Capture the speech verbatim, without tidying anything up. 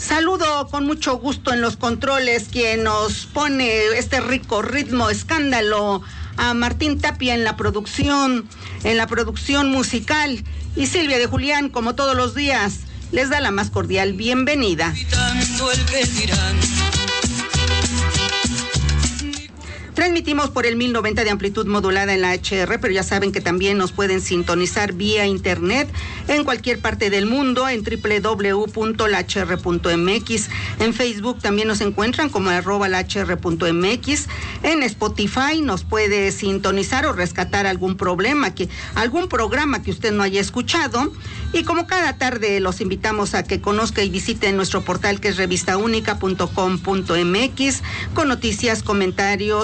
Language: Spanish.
Saludo con mucho gusto en los controles quien nos pone este rico ritmo escándalo, a Martín Tapia en la producción, en la producción musical, y Silvia de Julián, como todos los días, les da la más cordial bienvenida. Transmitimos por el mil noventa de amplitud modulada en la H R, pero ya saben que también nos pueden sintonizar vía internet en cualquier parte del mundo en doble u doble u doble u punto la h r punto m x. En Facebook también nos encuentran como arroba la h r punto m x. En Spotify nos puede sintonizar o rescatar algún problema, que, algún programa que usted no haya escuchado. Y como cada tarde los invitamos a que conozca y visiten nuestro portal que es revista única punto com punto m x con noticias, comentarios,